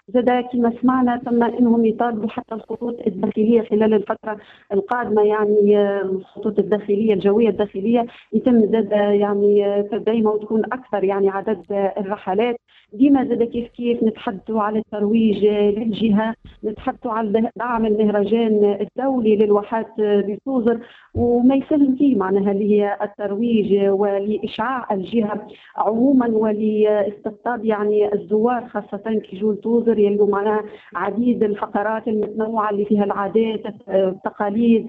زاد كما سمعنا تم انهم يطالبوا حتى الخطوط الداخليه خلال الفتره القادمه، يعني الخطوط الداخليه الجويه الداخليه يتم زاد يعني تدعيمها وتكون اكثر يعني عدد الرحلات. ديما زاد كيف نتحدثوا على الترويج للجهه، نتحدثوا على دعم المهرجان الدولي للواحات بتوزر، وما يساهم فيه معناها للترويج ولاشعاع الجهه عموما ولاستقطاب يعني الزوار خاصه كي يجوا لتوزر يلقوا معناها عديد الفقرات المتنوعه اللي فيها العادات التقاليد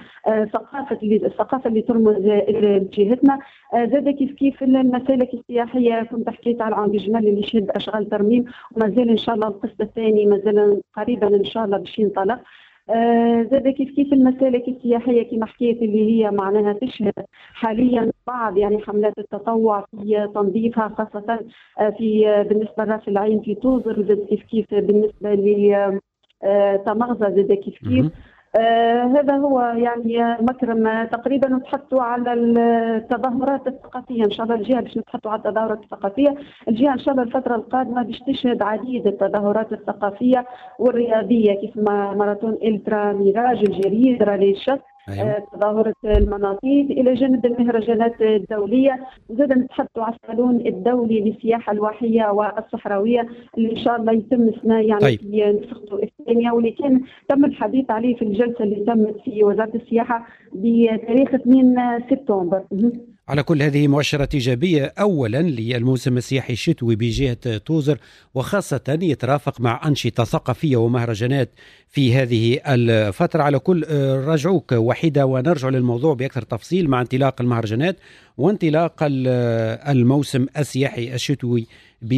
الثقافه اللي ترمز لجهتنا. زاد كيف المسالك السياحيه كنت حكيت على عند جمال اللي يشهد اشغال ترميم، وما زال ان شاء الله القسط الثاني ما زال قريبا ان شاء الله باش ينطلق. زاد كيف المسالك السياحيه كما حكيت اللي هي معناها تشهد حاليا بعض يعني حملات التطوع في تنظيفها خاصه في بالنسبه لراس العين في توزر، زاد كيف بالنسبه ل تمغزة زاد كيف هذا هو يعني مكرم تقريبا. نتحدثوا على التظاهرات الثقافيه ان شاء الله الجهه باش نتحدثوا على التظاهرات الثقافيه. الجهه ان شاء الله الفتره القادمه باش تشهد عديد التظاهرات الثقافيه والرياضيه كيف ماراثون الترا ميراج الجريد رالي الشط، تظاهرة المناطيد إلى جانب المهرجانات الدولية. وزاد نتحدثوا على الصالون الدولي للسياحة الواحية والصحراوية اللي إن شاء الله يتم السنة يعني في نسخته الثانية، واللي كان تم الحديث عليه في الجلسة اللي تمت في وزارة السياحة بتاريخ 2 سبتمبر. على كل هذه مؤشرات إيجابية أولا للموسم السياحي الشتوي بجهة توزر، وخاصة يترافق مع أنشطة ثقافية ومهرجانات في هذه الفترة. على كل رجعوك وحيدة ونرجع للموضوع بأكثر تفصيل مع انطلاق المهرجانات وانطلاق الموسم السياحي الشتوي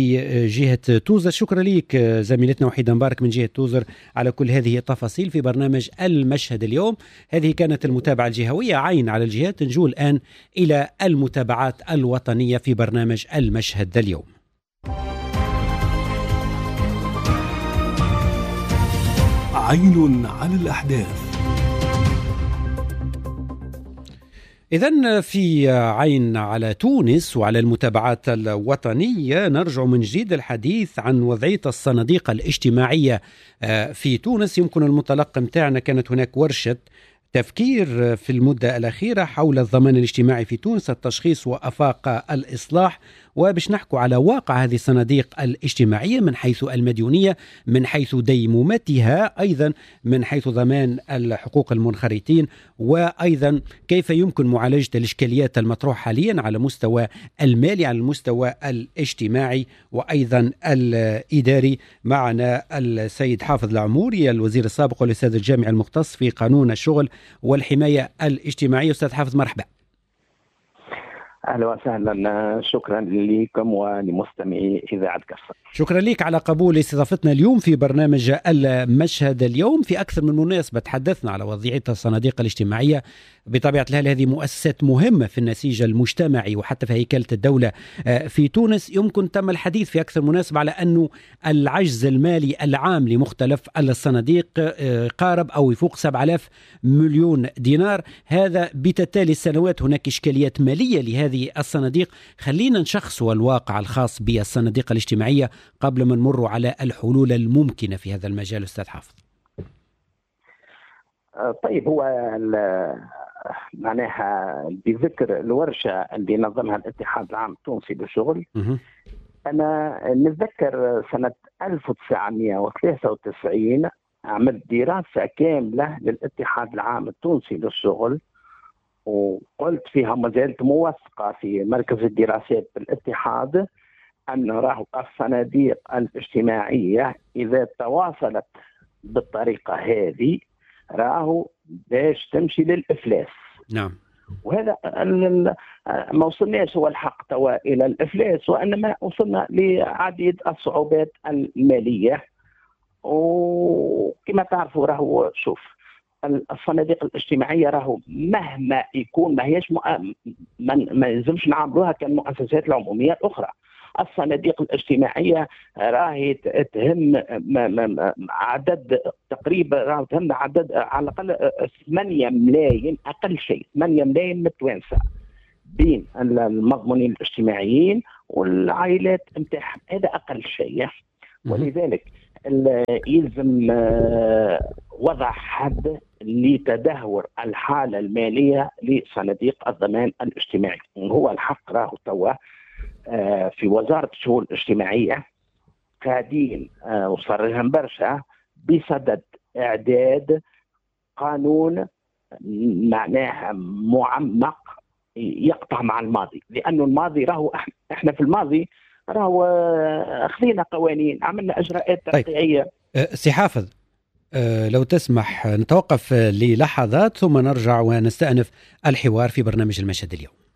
بجهة توزر. شكرا لك زميلتنا وحيدة مبارك من جهة توزر على كل هذه التفاصيل في برنامج المشهد اليوم. هذه كانت المتابعة الجهوية عين على الجهات. نجو الآن إلى المتابعات الوطنية في برنامج المشهد اليوم. عين على الأحداث. إذن في عين على تونس وعلى المتابعات الوطنية نرجع من جديد الحديث عن وضعية الصناديق الاجتماعية في تونس. يمكن المتلقي متاعنا كانت هناك ورشة تفكير في المدة الأخيرة حول الضمان الاجتماعي في تونس، التشخيص وأفاق الإصلاح، وباش نحكوا على واقع هذه الصناديق الاجتماعية من حيث المديونية، من حيث ديمومتها، أيضا من حيث ضمان الحقوق المنخرطين، وأيضا كيف يمكن معالجة الإشكاليات المطروحة حاليا على مستوى المالي، على المستوى الاجتماعي وأيضا الإداري. معنا السيد حافظ العموري الوزير السابق والأستاذ الجامعي المختص في قانون الشغل والحماية الاجتماعية. أستاذ حافظ مرحبا. أهلا وسهلا، شكرا لكم ولمستمعي إذاعة كفر. شكرا لك على قبول استضافتنا اليوم في برنامج المشهد اليوم. في أكثر من مناسبة تحدثنا على وضعية الصناديق الاجتماعية. بطبيعة الحال هذه مؤسسات مهمة في النسيج المجتمعي وحتى في هيكلة الدولة في تونس. يمكن تم الحديث في أكثر مناسبة على أنه العجز المالي العام لمختلف الصناديق قارب أو يفوق 7,000 مليون دينار. هذا بتتالي السنوات هناك إشكاليات مالية لهذه الصناديق. خلينا نشخصوا الواقع الخاص بالصناديق الاجتماعية قبل ما نمر على الحلول الممكنة في هذا المجال. أستاذ حافظ. طيب، هو معناها بذكر الورشة اللي نظمها الاتحاد العام التونسي للشغل، أنا نتذكر سنة 1993 عملت دراسة كاملة للاتحاد العام التونسي للشغل، وقلت فيها ما زالت موثقة في مركز الدراسات بالاتحاد أن راهو الصناديق الاجتماعية إذا تواصلت بالطريقة هذه راهو باش تمشي للإفلاس. نعم. وهذا ما وصلناش هو الحق توا إلى الإفلاس، وإنما وصلنا لعديد الصعوبات المالية. وكما تعرفوا راهو شوف الصناديق الاجتماعية راهو مهما يكون ما هيش ما يلزمش نعاملوها كالمؤسسات العمومية الأخرى. الصناديق الاجتماعية راهي تهم عدد تقريبا، راهي تهم عدد على الأقل 8 ملايين، أقل شيء 8 ملايين متوانسة بين المضمونين الاجتماعيين والعائلات نتاعهم، هذا أقل شيء. ولذلك يلزم وضع حد لتدهور الحالة المالية لصناديق الضمان الاجتماعي. هو الحق راهو توا في وزارة الشؤون الاجتماعية قاعدين وصار لهم برشا بصدد إعداد قانون معناها معمق يقطع مع الماضي، لأنه الماضي راهو احنا في الماضي راهو أخذنا قوانين، عملنا إجراءات تشريعية. سي حافظ، لو تسمح نتوقف للحظات ثم نرجع ونستأنف الحوار في برنامج المشهد اليوم.